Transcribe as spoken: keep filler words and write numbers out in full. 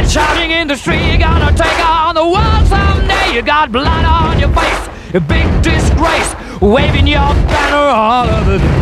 Shouting in the street, you're gonna take on the world someday. You got blood on your face, a big disgrace, waving your banner all over the